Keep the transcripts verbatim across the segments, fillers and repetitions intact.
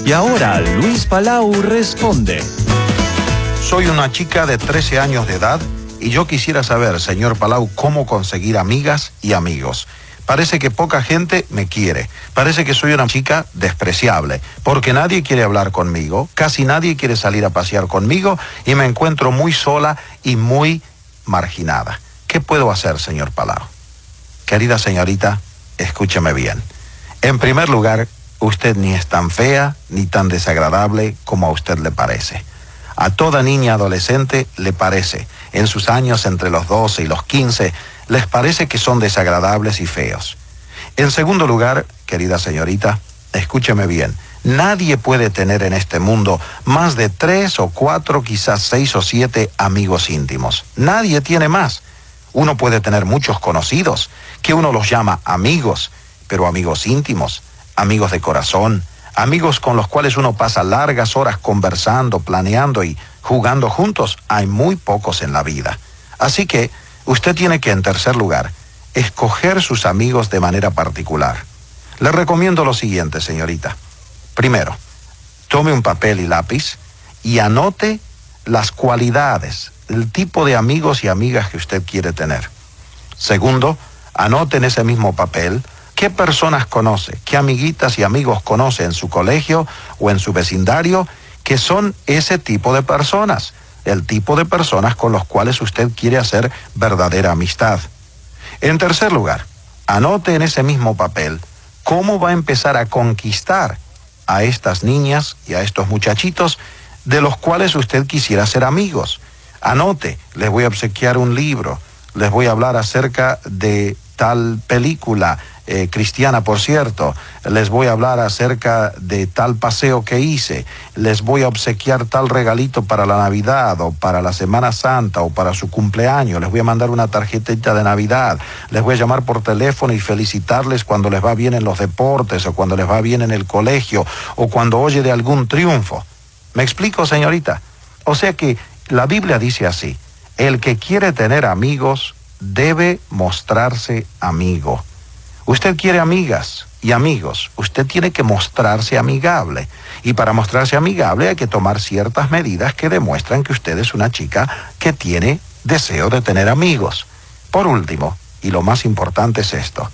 Y ahora Luis Palau responde. Soy una chica de trece años de edad y yo quisiera saber, señor Palau, cómo conseguir amigas y amigos. Parece que poca gente me quiere. Parece que soy una chica despreciable, porque nadie quiere hablar conmigo, casi nadie quiere salir a pasear conmigo y me encuentro muy sola y muy marginada. ¿Qué puedo hacer, señor Palau? Querida señorita, escúcheme bien. En primer lugar, usted ni es tan fea ni tan desagradable como a usted le parece. A toda niña adolescente le parece, en sus años entre los doce y los quince, les parece que son desagradables y feos. En segundo lugar, querida señorita, escúcheme bien, nadie puede tener en este mundo más de tres o cuatro, quizás seis o siete amigos íntimos. Nadie tiene más. Uno puede tener muchos conocidos, que uno los llama amigos, pero amigos íntimos, amigos de corazón, amigos con los cuales uno pasa largas horas conversando, planeando y jugando juntos, hay muy pocos en la vida. Así que usted tiene que, en tercer lugar, escoger sus amigos de manera particular. Le recomiendo lo siguiente, señorita. Primero, tome un papel y lápiz y anote las cualidades, el tipo de amigos y amigas que usted quiere tener. Segundo, anote en ese mismo papel qué personas conoce, qué amiguitas y amigos conoce en su colegio o en su vecindario que son ese tipo de personas, el tipo de personas con los cuales usted quiere hacer verdadera amistad. En tercer lugar, anote en ese mismo papel cómo va a empezar a conquistar a estas niñas y a estos muchachitos de los cuales usted quisiera ser amigos. Anote, les voy a obsequiar un libro, les voy a hablar acerca de tal película, eh, cristiana por cierto, les voy a hablar acerca de tal paseo que hice, les voy a obsequiar tal regalito para la Navidad o para la Semana Santa o para su cumpleaños, les voy a mandar una tarjetita de Navidad, les voy a llamar por teléfono y felicitarles cuando les va bien en los deportes o cuando les va bien en el colegio o cuando oye de algún triunfo. ¿Me explico, señorita? O sea que la Biblia dice así, el que quiere tener amigos debe mostrarse amigo. Usted quiere amigas y amigos, usted tiene que mostrarse amigable. Y para mostrarse amigable hay que tomar ciertas medidas que demuestran que usted es una chica que tiene deseo de tener amigos. Por último, y lo más importante es esto,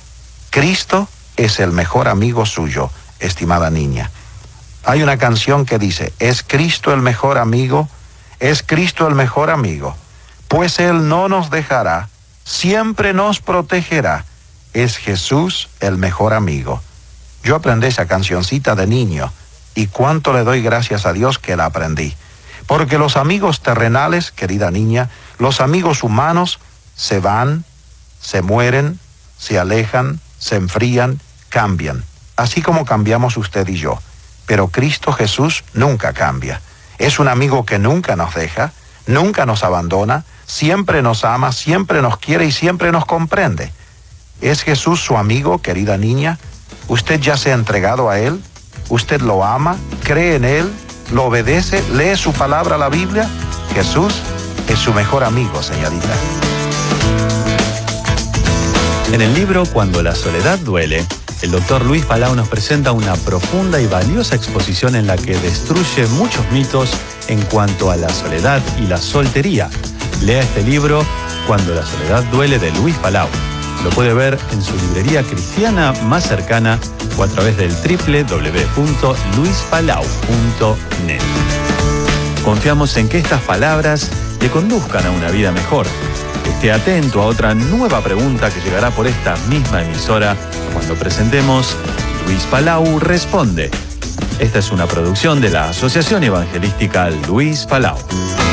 Cristo es el mejor amigo suyo, estimada niña. Hay una canción que dice, ¿es Cristo el mejor amigo? ¿Es Cristo el mejor amigo? Pues Él no nos dejará, siempre nos protegerá. Es Jesús el mejor amigo. Yo aprendí esa cancioncita de niño y cuánto le doy gracias a Dios que la aprendí. Porque los amigos terrenales, querida niña, los amigos humanos se van, se mueren, se alejan, se enfrían, cambian. Así como cambiamos usted y yo. Pero Cristo Jesús nunca cambia. Es un amigo que nunca nos deja, nunca nos abandona, siempre nos ama, siempre nos quiere y siempre nos comprende. ¿Es Jesús su amigo, querida niña? ¿Usted ya se ha entregado a Él? ¿Usted lo ama? ¿Cree en Él? ¿Lo obedece? ¿Lee su palabra, la Biblia? Jesús es su mejor amigo, señorita. En el libro Cuando la soledad duele, el doctor Luis Palau nos presenta una profunda y valiosa exposición en la que destruye muchos mitos en cuanto a la soledad y la soltería. Lea este libro, Cuando la soledad duele, de Luis Palau. Lo puede ver en su librería cristiana más cercana o a través del doble u doble u doble u punto luis palau punto net. Confiamos en que estas palabras le conduzcan a una vida mejor. Esté atento a otra nueva pregunta que llegará por esta misma emisora cuando presentemos Luis Palau Responde. Esta es una producción de la Asociación Evangelística Luis Palau.